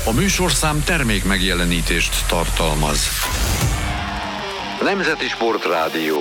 A műsorszám termék megjelenítést tartalmaz. Nemzeti Sportrádió.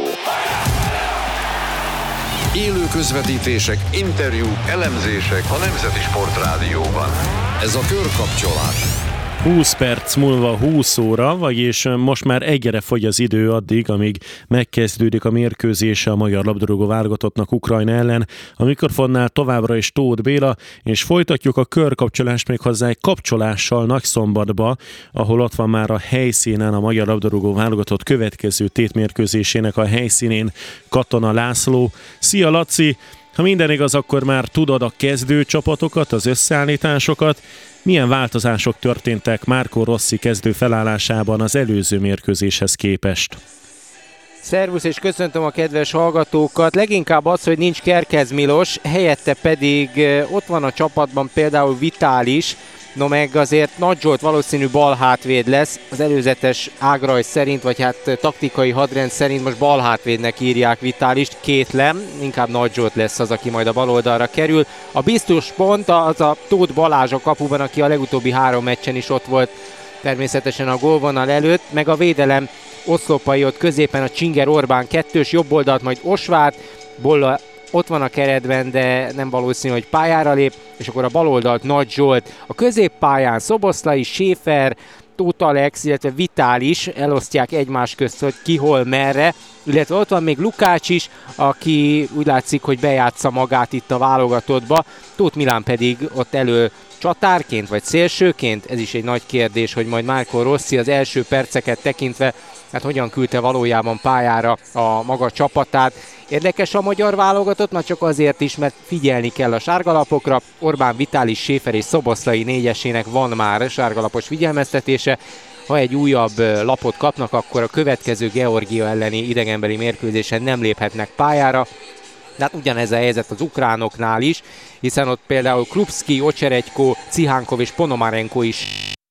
Élő közvetítések, interjúk, elemzések a Nemzeti Sportrádióban. Ez a Körkapcsolás. 20 perc múlva 20 óra, vagyis most már egyre fogy az idő addig, amíg megkezdődik a mérkőzése a magyar labdarúgó válogatottnak Ukrajna ellen. A mikrofonnál továbbra is Tóth Béla, és folytatjuk a körkapcsolást még hozzá egy kapcsolással Nagyszombatba, ahol ott van már a helyszínen a magyar labdarúgó válogatott következő tétmérkőzésének a helyszínén Katona László. Szia Laci! Ha minden igaz, akkor már tudod a kezdőcsapatokat, az összeállításokat. Milyen változások történtek Marco Rossi kezdő felállásában az előző mérkőzéshez képest? Szervusz, és köszöntöm a kedves hallgatókat. Leginkább az, hogy nincs Kerkez Milos, helyette pedig ott van a csapatban például Vitális, no meg azért Nagy Zsolt valószínű bal hátvéd lesz, az előzetes ágrajz szerint, vagy hát taktikai hadrend szerint most bal hátvédnek írják Vitálist, kétlem, inkább Nagy Zsolt lesz az, aki majd a bal oldalra kerül. A biztos pont az a Tóth Balázs a kapuban, aki a legutóbbi 3 meccsen is ott volt természetesen a gólvonal előtt, meg a védelem oszlopai ott középen a Csinger Orbán kettős, jobb oldalt majd Osváth, Bolla ott van a keretben, de nem valószínű, hogy pályára lép, és akkor a bal oldalt Nagy Zsolt. A középpályán Szoboszlai, Schäfer, Tóth Alex, illetve Vitális elosztják egymás közt, hogy ki hol merre, illetve ott van még Lukács is, aki úgy látszik, hogy bejátsza magát itt a válogatottba, Tóth Milán pedig ott elő csatárként vagy szélsőként, ez is egy nagy kérdés, hogy majd Marco Rossi az első perceket tekintve, hát hogyan küldte valójában pályára a maga csapatát. Érdekes a magyar válogatott, már csak azért is, mert figyelni kell a sárgalapokra. Orbán, Vitális, Schäfer és Szoboszlai négyesének van már sárgalapos figyelmeztetése. Ha egy újabb lapot kapnak, akkor a következő Georgia elleni idegenbeli mérkőzésen nem léphetnek pályára. De hát ugyanez a helyzet az ukránoknál is, hiszen ott például Krupski, Ocheredko, Cihánkov és Ponomarenko is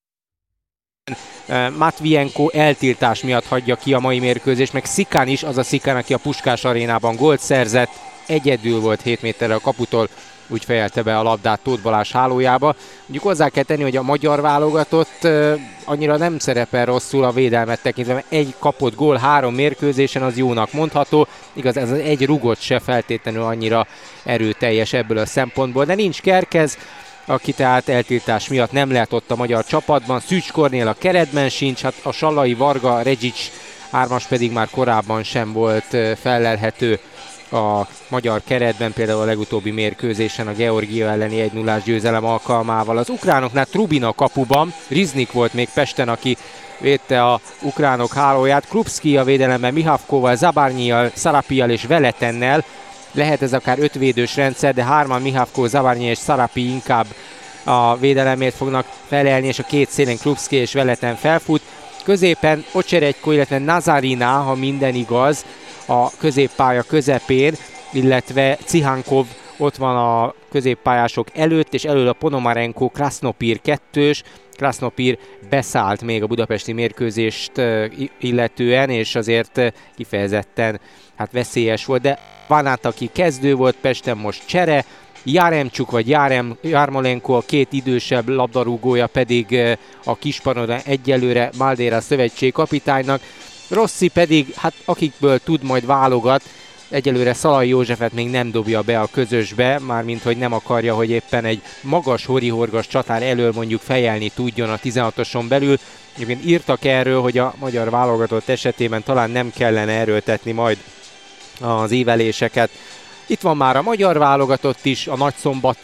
Matvienko eltiltás miatt hagyja ki a mai mérkőzést, meg Szikán is, az a Szikán, aki a Puskás arénában gólt szerzett, egyedül volt 7 méterre a kaputól, úgy fejelte be a labdát Tóth Balázs hálójába. Mondjuk hozzá kell tenni, hogy a magyar válogatott annyira nem szerepel rosszul a védelmet tekintve, mert egy kapott gól 3 mérkőzésen az jónak mondható, igaz, ez az egy rugott se feltétlenül annyira erőteljes ebből a szempontból, de nincs Kerkez, aki tehát eltiltás miatt nem lehet ott a magyar csapatban. Szűcs Kornél a keretben sincs, hát a Sallai, Varga, Reggics 3-as pedig már korábban sem volt fellelhető a magyar keretben, például a legutóbbi mérkőzésen a Georgia elleni 1-0-ás győzelem alkalmával. Az ukránoknál Trubina kapuban, Riznik volt még Pesten, aki védte a ukránok hálóját, Krupski a védelemben Mihavkóval, Zabarnyijal, Szarapijjal és Veletennel. Lehet ez akár 5 védős rendszer, de 3-an Mihavkó, Zabarnyi és Szarapi inkább a védelemért fognak felelni, és a két szélen Krupski és Veleten felfut. Középen Ocheredko, illetve Nazarina, ha minden igaz, a középpálya közepén, illetve Cihánkov ott van a középpályások előtt, és elől a Ponomarenko, Krasnopír kettős. Krasnopír beszállt még a budapesti mérkőzést illetően, és azért kifejezetten veszélyes volt, de Vanát, aki kezdő volt Pesten, most csere, Jaremcsuk vagy Jarmolenko, a két idősebb labdarúgója pedig a kispadon egyelőre Maldera szövetségkapitánynak. Rossi pedig, akikből tud majd válogat, egyelőre Szalai Józsefet még nem dobja be a közösbe, mármint hogy nem akarja, hogy éppen egy magas horihorgas csatár elől mondjuk fejelni tudjon a 16-oson belül. Egyébként írtak erről, hogy a magyar válogatott esetében talán nem kellene erőltetni majd az íveléseket. Itt van már a magyar válogatott is, a Nagyszombat,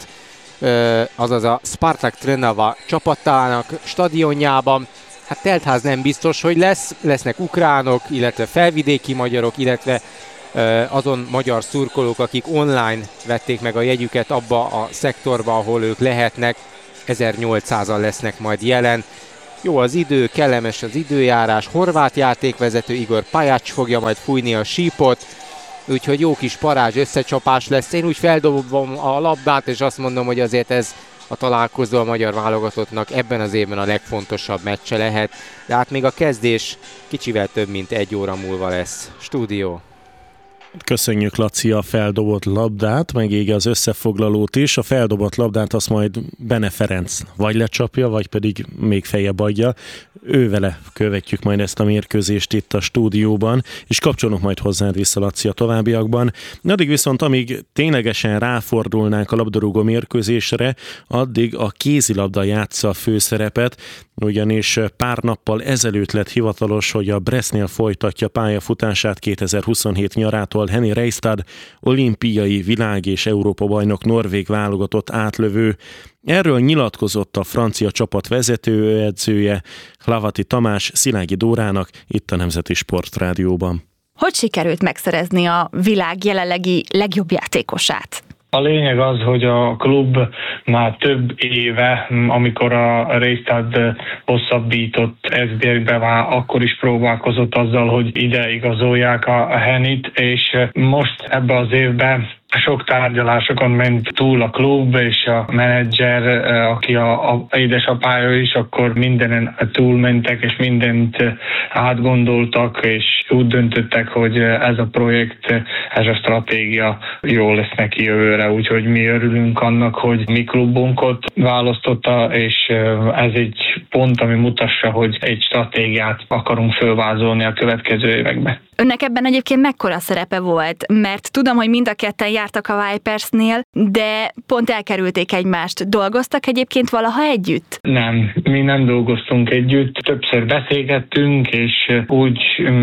azaz a Spartak Trnava csapatának stadionjában. Teltház nem biztos, hogy lesznek ukránok, illetve felvidéki magyarok, illetve azon magyar szurkolók, akik online vették meg a jegyüket abba a szektorba, ahol ők lehetnek. 1800-an lesznek majd jelen. Jó az idő, kellemes az időjárás, horvát játékvezető Igor Pajács fogja majd fújni a sípot, úgyhogy jó kis parázs összecsapás lesz. Én úgy feldobom a labdát, és azt mondom, hogy azért ez a találkozó a magyar válogatottnak ebben az évben a legfontosabb meccse lehet, de hát még a kezdés kicsivel több mint 1 óra múlva lesz. Stúdió. Köszönjük, Laci, a feldobott labdát, meg így az összefoglalót is. A feldobott labdát azt majd Bene Ferenc vagy lecsapja, vagy pedig még feljebb adja. Ővele követjük majd ezt a mérkőzést itt a stúdióban, és kapcsolunk majd hozzád vissza, Laci, a továbbiakban. Addig viszont, amíg ténylegesen ráfordulnánk a labdarúgó mérkőzésre, addig a kézilabda játsza a főszerepet, ugyanis pár nappal ezelőtt lett hivatalos, hogy a Bresznél folytatja pályafutását 2027 nyarától Henny Reistad, olimpiai, világ- és Európa-bajnok norvég válogatott átlövő. Erről nyilatkozott a francia csapat vezetőedzője, Hlavati Tamás Szilágyi Dórának itt a Nemzeti Sportrádióban. Hogy sikerült megszerezni a világ jelenlegi legjobb játékosát? A lényeg az, hogy a klub már több éve, amikor a Reistad hosszabbított SBL-be már akkor is próbálkozott azzal, hogy ide igazolják a Hennyt, és most ebbe az évben sok tárgyalásokon ment túl a klub, és a menedzser, aki a édesapája is, akkor mindenen túlmentek, és mindent átgondoltak, és úgy döntöttek, hogy ez a projekt, ez a stratégia jó lesz neki jövőre. Úgyhogy mi örülünk annak, hogy mi klubunkat választotta, és ez egy pont, ami mutassa, hogy egy stratégiát akarunk fölvázolni a következő években. Önnek ebben egyébként mekkora szerepe volt? Mert tudom, hogy mind a ketten jártak a Vipersnél, de pont elkerülték egymást. Dolgoztak egyébként valaha együtt? Nem, mi nem dolgoztunk együtt. Többször beszélgettünk, és úgy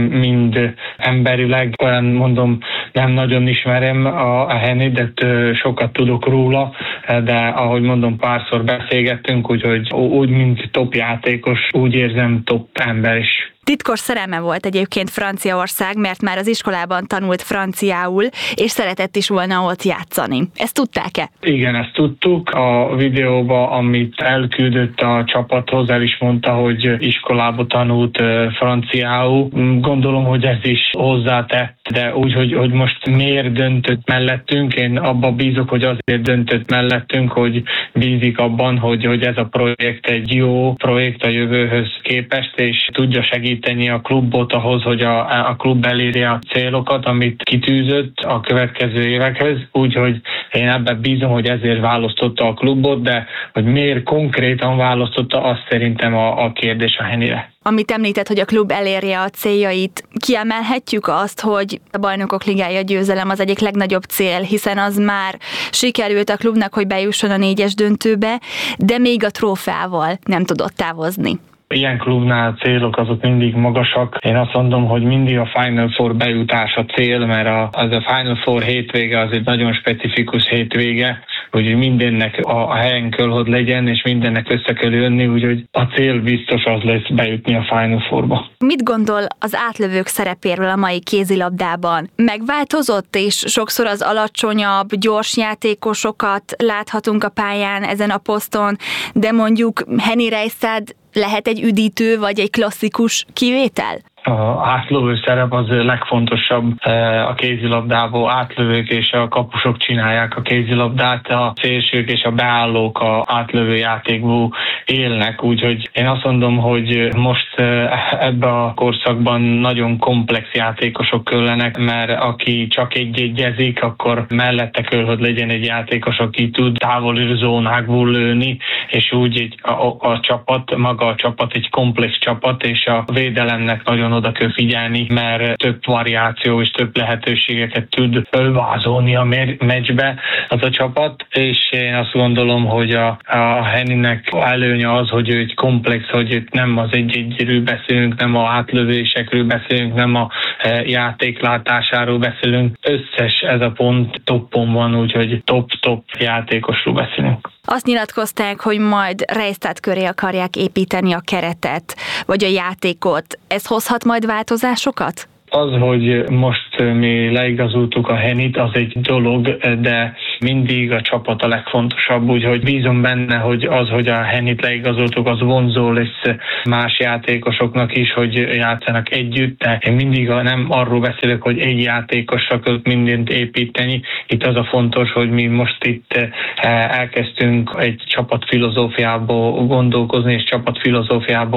mind emberileg, olyan mondom, nem nagyon ismerem a Hennyt, de sokat tudok róla, de ahogy mondom, párszor beszélgettünk, úgyhogy úgy, mint top játékos, úgy érzem top ember is. Titkos szerelme volt egyébként Franciaország, mert már az iskolában tanult franciául, és szeretett is volna ott játszani. Ezt tudták-e? Igen, ezt tudtuk. A videóban, amit elküldött a csapathoz, el is mondta, hogy iskolába tanult franciául. Gondolom, hogy ez is hozzátett, de úgy, hogy most miért döntött mellettünk, én abban bízok, hogy azért döntött mellettünk, hogy bízik abban, hogy ez a projekt egy jó projekt a jövőhöz képest, és tudja segíteni a klubot ahhoz, hogy a klub elérje a célokat, amit kitűzött a következő évekhez. Úgyhogy én ebben bízom, hogy ezért választotta a klubot, de hogy miért konkrétan választotta, azt szerintem a kérdés a Hennyre. Amit említett, hogy a klub elérje a céljait, kiemelhetjük azt, hogy a Bajnokok Ligája győzelem az egyik legnagyobb cél, hiszen az már sikerült a klubnak, hogy bejusson a 4-es döntőbe, de még a trófeával nem tudott távozni. Ilyen klubnál a célok azok mindig magasak. Én azt mondom, hogy mindig a Final Four bejutás a cél, mert a Final Four hétvége az egy nagyon specifikus hétvége, úgyhogy mindennek a helyen kell, hogy legyen, és mindennek össze kell jönni, úgyhogy a cél biztos az lesz bejutni a Final Fourba. Mit gondol az átlövők szerepéről a mai kézilabdában? Megváltozott, és sokszor az alacsonyabb, gyors játékosokat láthatunk a pályán ezen a poszton, de mondjuk Henny Reistad lehet egy üdítő, vagy egy klasszikus kivétel? A átlövő szerep az legfontosabb a kézilabdából. Átlövők és a kapusok csinálják a kézilabdát, a szélsők és a beállók a átlövő játékból élnek, úgyhogy én azt mondom, hogy most ebben a korszakban nagyon komplex játékosok kellenek, mert aki csak egy-egyezik, akkor mellette kell, hogy legyen egy játékos, aki tud távoli zónákból lőni, és úgy a csapat, maga a csapat egy komplex csapat, és a védelemnek nagyon oda kell figyelni, mert több variáció és több lehetőségeket tud fölvázolni a meccsbe az a csapat, és én azt gondolom, hogy a Hennynek előnye az, hogy ő egy komplex, hogy itt nem az egy-egyről beszélünk, nem a átlövésekről beszélünk, nem a játéklátásáról beszélünk. Összes ez a pont toppon van, úgyhogy top játékosról beszélünk. Azt nyilatkozták, hogy majd Reistad köré akarják építeni a keretet, vagy a játékot. Ez hozhat majd változásokat? Az, hogy most mi leigazoltuk a Hennyt, az egy dolog, de mindig a csapat a legfontosabb, úgyhogy bízom benne, hogy az, hogy a Hennyt leigazoltuk, az vonzó lesz más játékosoknak is, hogy játszanak együtt, de én mindig nem arról beszélek, hogy egy játékosra kell mindent építeni. Itt az a fontos, hogy mi most itt elkezdtünk egy csapatfilozófiából gondolkozni, és csapatfilozófiából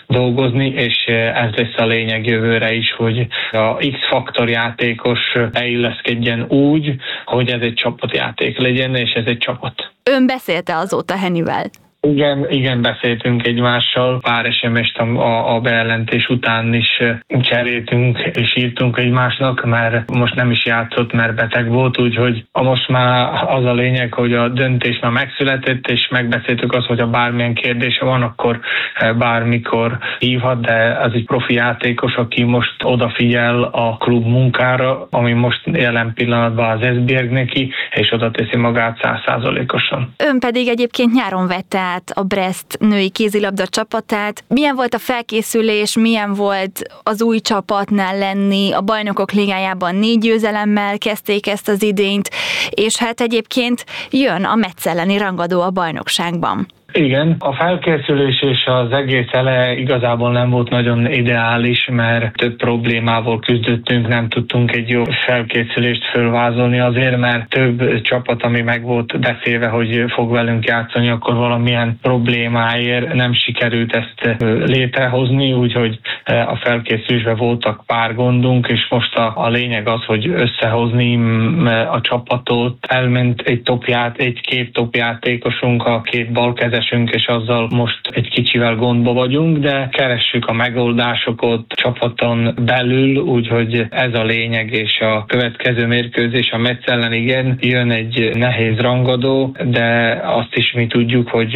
dolgozni, és ez lesz a lényeg jövőre is, hogy a X-faktor játékos beilleszkedjen úgy, hogy ez egy csapatjáték legyen, és ez egy csapat. Ön beszélte azóta Hennivel? Igen, beszéltünk egymással, pár SMS-t a bejelentés után is cseréltünk és írtunk egymásnak, mert most nem is játszott, mert beteg volt, úgyhogy most már az a lényeg, hogy a döntés már megszületett, és megbeszéltük azt, hogy ha bármilyen kérdése van, akkor bármikor hívhat, de az egy profi játékos, aki most odafigyel a klub munkára, ami most jelen pillanatban az Esbjerg neki, és oda teszi magát 100%-osan. Ön pedig egyébként nyáron vette át a Brest női kézilabda csapatát. Milyen volt a felkészülés, milyen volt az új csapatnál lenni? A Bajnokok Ligájában 4 győzelemmel kezdték ezt az idényt, és hát egyébként jön a Metz elleni rangadó a bajnokságban. Igen, a felkészülés és az egész eleje igazából nem volt nagyon ideális, mert több problémával küzdöttünk, nem tudtunk egy jó felkészülést fölvázolni azért, mert több csapat, ami meg volt beszélve, hogy fog velünk játszani, akkor valamilyen problémáért nem sikerült ezt létrehozni, úgyhogy a felkészülésben voltak pár gondunk, és most a lényeg az, hogy összehozni a csapatot. Elment egy-két topjátékosunk, a 2 balkezes, és azzal most egy kicsivel gondba vagyunk, de keressük a megoldásokat csapaton belül, úgyhogy ez a lényeg, és a következő mérkőzés a Metz ellen igen, jön egy nehéz rangadó, de azt is mi tudjuk, hogy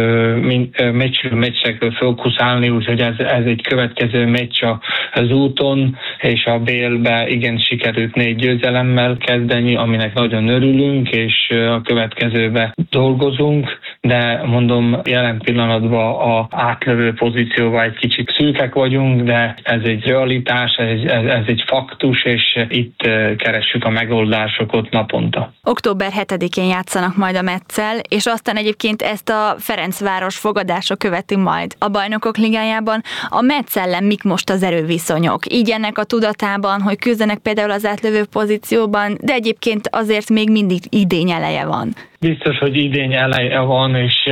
meccsekről fókuszálni, úgyhogy ez egy következő meccs az úton, és a BL-be igen sikerült 4 győzelemmel kezdeni, aminek nagyon örülünk, és a következőbe dolgozunk, de mondom, jelen pillanatban az átlövő pozícióban egy kicsit szűkek vagyunk, de ez egy realitás, ez egy faktus, és itt keressük a megoldásokat naponta. Október 7-én játszanak majd a Metzel, és aztán egyébként ezt a Ferencváros fogadása követi majd a Bajnokok Ligájában. A Metz ellen mik most az erőviszonyok? Így ennek a tudatában, hogy küzdenek például az átlövő pozícióban, de egyébként azért még mindig idény eleje van. Biztos, hogy idény eleje van, és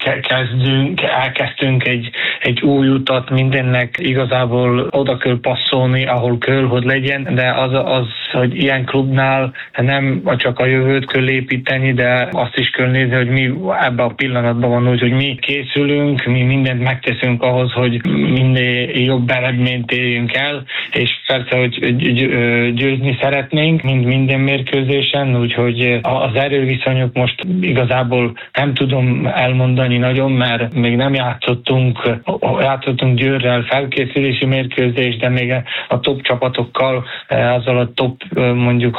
elkezdtünk egy új utat, mindennek igazából oda kell passzolni, ahol kell, hogy legyen, de az, hogy ilyen klubnál nem csak a jövőt kell építeni, de azt is kell nézni, hogy mi ebben a pillanatban van úgy, hogy mi készülünk, mi mindent megteszünk ahhoz, hogy minél jobb eredményt érjünk el, és persze, hogy győzni szeretnénk, mint minden mérkőzésen, úgyhogy az erőviszonyok most igazából nem tudom elmondani nagyon, mert még nem játszottunk Győrrel felkészülési mérkőzést, de még a top csapatokkal, azzal a top mondjuk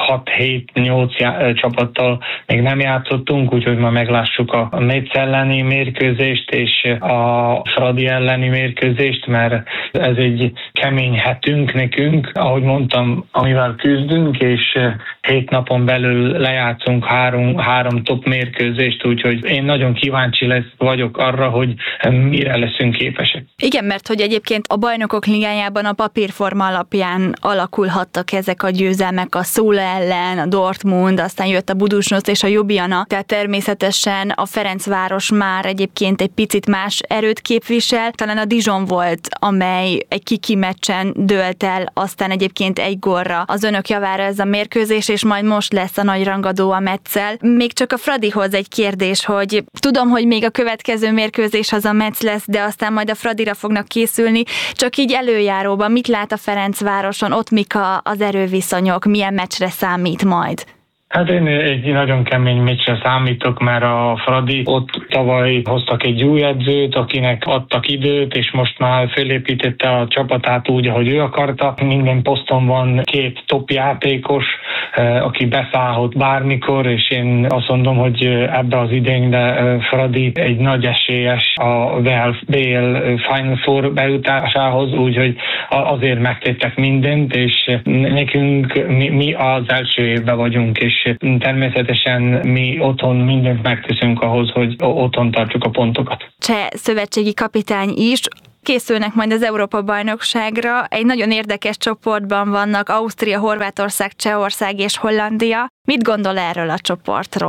6-7-8 csapattal még nem játszottunk, úgyhogy már meglássuk a Metz elleni mérkőzést és a Fradi elleni mérkőzést, mert ez egy kemény hetünk nekünk, ahogy mondtam, amivel küzdünk, és 7 napon belül lejátszunk 3 top mérkőzést, úgyhogy én nagyon kíváncsi vagyok arra, hogy mire leszünk képesek. Igen, mert hogy egyébként a Bajnokok Ligájában a papírforma alapján alakulhattak ezek a győzelmek, a Szóla ellen, a Dortmund, aztán jött a Budućnost és a Ljubljana, tehát természetesen a Ferencváros már egyébként egy picit más erőt képvisel, talán a Dijon volt, amely egy kiki meccsen dőlt el, aztán egyébként 1 gólra az önök javára ez a mérkőzés, és majd most lesz a nagy rangadó a Metzel. Még csak a Fradihoz egy kérdés, hogy tudom, hogy még a következő mérkőzés az a Metz lesz, de aztán majd a Fradira fognak készülni, csak így előjáróban mit lát a Ferencvároson, ott mik az erőviszonyok, milyen meccsre számít majd? Hát én egy nagyon kemény meccsre számítok, mert a Fradi ott tavaly hoztak egy új edzőt, akinek adtak időt, és most már felépítette a csapatát úgy, ahogy ő akarta. Minden poszton van 2 top játékos, aki beszállhat bármikor, és én azt mondom, hogy ebbe az idényben Fradi egy nagy esélyes a BL Final Four bejutásához, úgyhogy azért megtettek mindent, és nekünk mi az első évben vagyunk, és természetesen mi otthon mindent megteszünk ahhoz, hogy otthon tartsuk a pontokat. Cseh szövetségi kapitány is. Készülnek majd az Európa-bajnokságra. Egy nagyon érdekes csoportban vannak Ausztria, Horvátország, Csehország és Hollandia. Mit gondol erről a csoportról?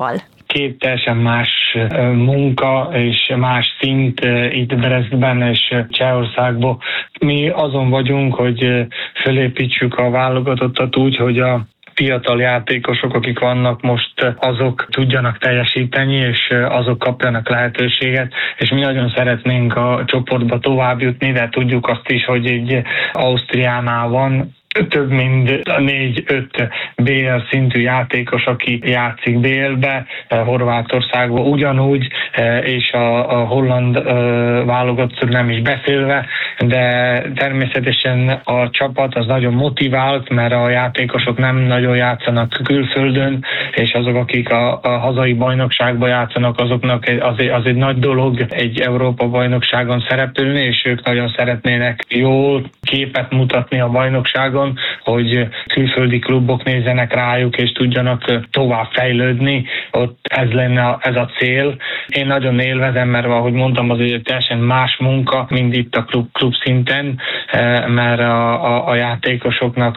két teljesen más munka és más szint itt Brestben és Csehországban. Mi azon vagyunk, hogy felépítsük a válogatottat úgy, hogy a fiatal játékosok, akik vannak most, azok tudjanak teljesíteni, és azok kapjanak lehetőséget, és mi nagyon szeretnénk a csoportba tovább jutni, de tudjuk azt is, hogy egy Ausztriánál van több mint 4-5 BL szintű játékos, aki játszik BL-be, Horvátországban ugyanúgy, és a holland válogatott nem is beszélve, de természetesen a csapat az nagyon motivált, mert a játékosok nem nagyon játszanak külföldön, és azok, akik a hazai bajnokságban játszanak, azoknak az egy nagy dolog egy Európa bajnokságon szerepelni, és ők nagyon szeretnének jó képet mutatni a bajnokságon, hogy külföldi klubok nézzenek rájuk, és tudjanak tovább fejlődni. Ott ez lenne ez a cél. Én nagyon élvezem, mert ahogy mondtam, az egy teljesen más munka, mint itt a klub szinten, mert a játékosoknak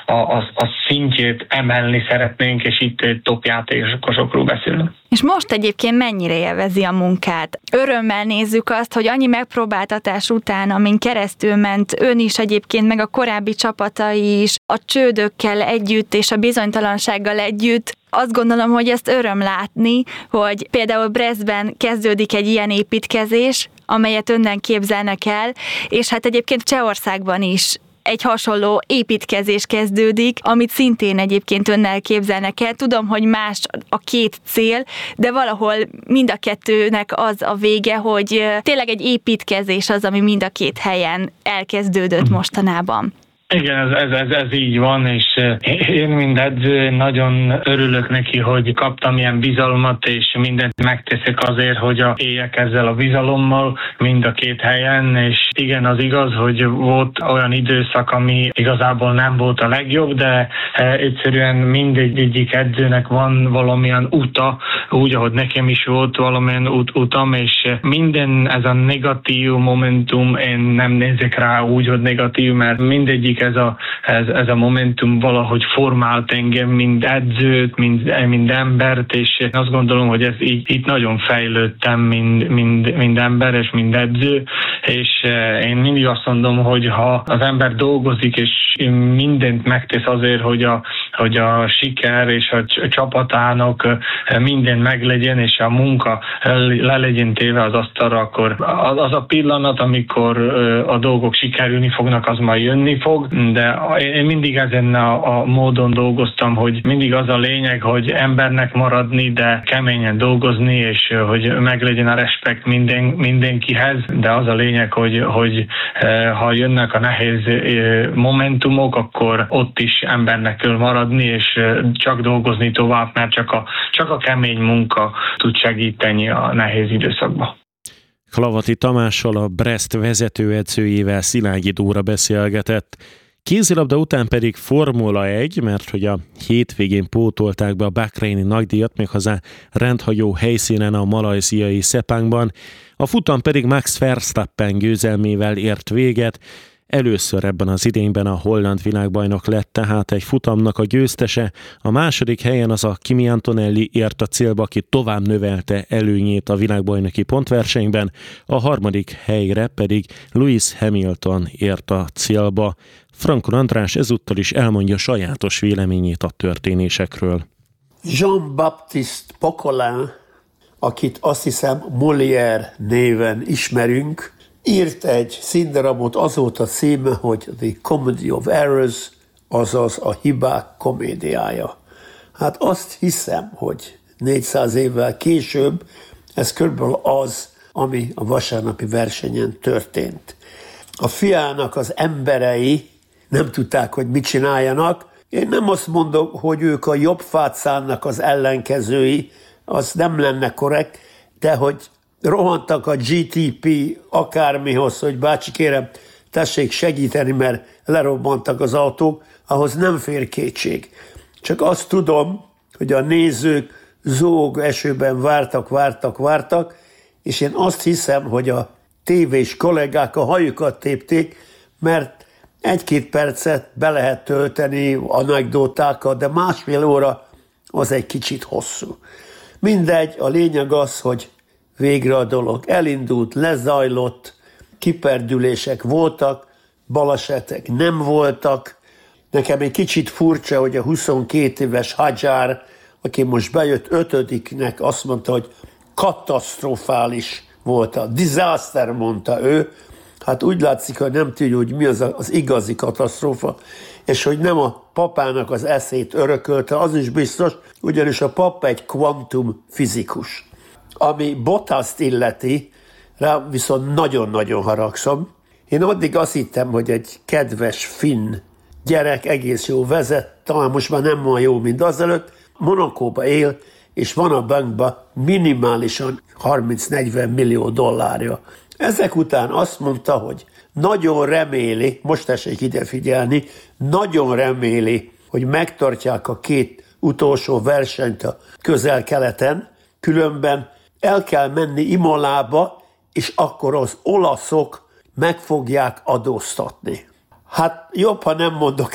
a szintjét emelni szeretnénk, és itt top játékosokról beszélünk. És most egyébként mennyire élvezi a munkát? Örömmel nézzük azt, hogy annyi megpróbáltatás után, amin keresztül ment ön is egyébként, meg a korábbi csapatai is, a csődökkel együtt és a bizonytalansággal együtt, azt gondolom, hogy ezt öröm látni, hogy például Brestben kezdődik egy ilyen építkezés, amelyet önnen képzelnek el, és hát egyébként Csehországban is egy hasonló építkezés kezdődik, amit szintén egyébként önnel képzelnek el. Tudom, hogy más a két cél, de valahol mind a kettőnek az a vége, hogy tényleg egy építkezés az, ami mind a két helyen elkezdődött mostanában. Igen, ez így van, és én mint edző nagyon örülök neki, hogy kaptam ilyen bizalmat, és mindent megteszek azért, hogy éljek ezzel a bizalommal mind a két helyen, és igen, az igaz, hogy volt olyan időszak, ami igazából nem volt a legjobb, de egyszerűen mindegyik edzőnek van valamilyen uta, úgy, ahogy nekem is volt valamilyen utam, és minden ez a negatív momentum, én nem nézek rá úgy, hogy negatív, mert mindegyik ez a momentum valahogy formált engem, mind edzőt, mind embert, és én azt gondolom, hogy itt nagyon fejlődtem, mind ember és mind edző, és én mindig azt mondom, hogy ha az ember dolgozik, és mindent megtesz azért, hogy a siker és a csapatának minden meglegyen, és a munka le legyen téve az asztalra, akkor az a pillanat, amikor a dolgok sikerülni fognak, az majd jönni fog, de én mindig ezen a módon dolgoztam, hogy mindig az a lényeg, hogy embernek maradni, de keményen dolgozni, és hogy meglegyen a respekt mindenkihez, de az a lényeg, hogy ha jönnek a nehéz momentumok, akkor ott is embernek kell maradni, és csak dolgozni tovább, mert csak a kemény munka tud segíteni a nehéz időszakban. Klavati Tamással, a Brest vezetőedzőjével, Szilágyi Dóra beszélgetett. Kézilabda után pedig Formula 1, mert hogy a hétvégén pótolták be a Bahreini nagydíjat, méghozzá rendhagyó helyszínen a malajziai Sepangban. A futam pedig Max Verstappen győzelmével ért véget. Először ebben az idényben a holland világbajnok lett tehát egy futamnak a győztese, a második helyen az a Kimi Antonelli ért a célba, aki tovább növelte előnyét a világbajnoki pontversenyben, a harmadik helyre pedig Lewis Hamilton ért a célba. Frankon András ezúttal is elmondja sajátos véleményét a történésekről. Jean-Baptiste Poquelin, akit azt hiszem Molière néven ismerünk, írt egy színdarabot, az volt a címe, hogy The Comedy of Errors, azaz a hibák komédiája. Hát azt hiszem, hogy 400 évvel később ez körülbelül az, ami a vasárnapi versenyen történt. A fiának az emberei nem tudták, hogy mit csináljanak. Én nem azt mondom, hogy ők a jobb fátszánnak az ellenkezői, az nem lenne korrekt, de hogy rohantak a GTP akármihoz, hogy bácsi kérem, tessék segíteni, mert lerobbantak az autók, ahhoz nem fér kétség. Csak azt tudom, hogy a nézők zúgó esőben vártak, és én azt hiszem, hogy a tévés kollégák a hajukat tépték, mert 1-2 percet be lehet tölteni anekdotákkal, de 1,5 óra az egy kicsit hosszú. Mindegy, a lényeg az, hogy végre a dolog elindult, lezajlott, kiperdülések voltak, balesetek nem voltak. Nekem egy kicsit furcsa, hogy a 22 éves Hadjar, aki most bejött 5-nek, azt mondta, hogy katasztrofális volt a disaster, mondta ő. Hát úgy látszik, hogy nem tudja, hogy mi az igazi katasztrófa, és hogy nem a papának az eszét örökölte, az is biztos, ugyanis a pap egy kvantumfizikus. Ami Bottaszt illeti, rá viszont nagyon-nagyon haragszom. Én addig azt hittem, hogy egy kedves finn gyerek, egész jó vezet, talán most már nem olyan jó, mint azelőtt, Monacóba él, és van a bankban minimálisan 30-40 millió dollárja. Ezek után azt mondta, hogy nagyon reméli, most tessék ide figyelni, nagyon reméli, hogy megtartják a 2 utolsó versenyt a Közel-Keleten, különben el kell menni Imolába, és akkor az olaszok meg fogják adóztatni. Hát jobb, ha nem mondok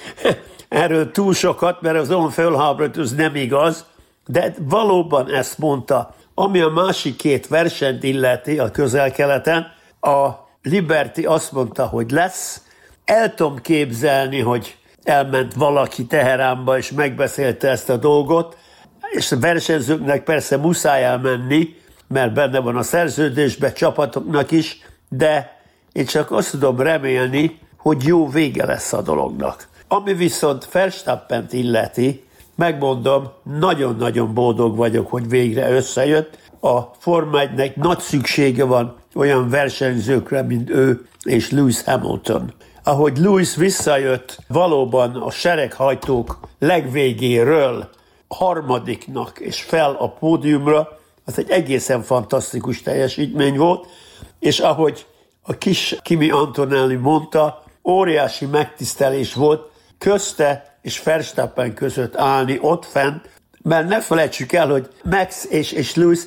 erről túl sokat, mert az olyan fölháborít, az nem igaz, de valóban ezt mondta. Ami a másik 2 versenyt illeti a Közel-Keleten, a Liberty azt mondta, hogy lesz. El tudom képzelni, hogy elment valaki Teheránba, és megbeszélte ezt a dolgot, és a versenyzőknek persze muszáj elmenni, mert benne van a szerződésben, csapatoknak is, de én csak azt tudom remélni, hogy jó vége lesz a dolognak. Ami viszont Verstappent illeti, megmondom, nagyon-nagyon boldog vagyok, hogy végre összejött. A Forma 1-nek nagy szüksége van olyan versenyzőkre, mint ő és Lewis Hamilton. Ahogy Lewis visszajött valóban a sereghajtók legvégéről harmadiknak és fel a pódiumra, az egy egészen fantasztikus teljesítmény volt, és ahogy a kis Kimi Antonelli mondta, óriási megtisztelés volt közte és Verstappen között állni ott fent, mert ne felejtsük el, hogy Max és Lewis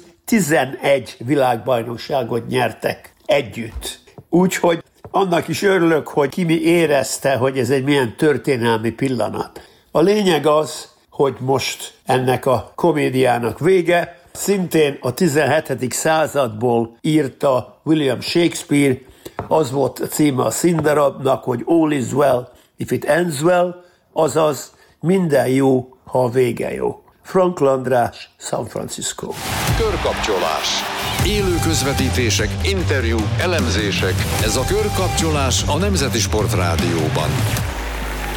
11 világbajnokságot nyertek együtt. Úgyhogy annak is örülök, hogy Kimi érezte, hogy ez egy milyen történelmi pillanat. A lényeg az, hogy most ennek a komédiának vége. Szintén a 17. századból írta William Shakespeare, az volt a címe a színdarabnak, hogy All is well if it ends well, azaz minden jó, ha a vége jó. Frankl András, San Francisco. Körkapcsolás. Élő közvetítések, interjúk, elemzések. Ez a Körkapcsolás a Nemzeti Sport Rádióban.